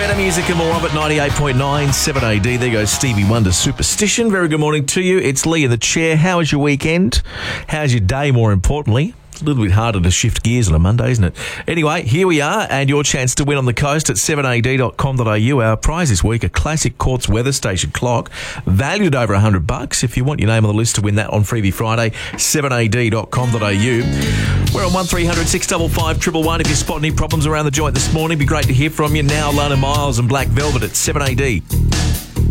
Better music and more of it, 98.9, 7AD. There goes Stevie Wonder's Superstition. Very good morning to you. It's Lee in the chair. How was your weekend? How's your day, more importantly? It's a little bit harder to shift gears on a Monday, isn't it? Anyway, here we are, and your chance to win on the coast at 7ad.com.au. Our prize this week, a classic Quartz weather station clock, valued over $100. If you want your name on the list to win that on Freebie Friday, 7ad.com.au. We're on 1300 655 111. If you spot any problems around the joint this morning, it'd be great to hear from you. Now, Lana Miles and Black Velvet at 7AD.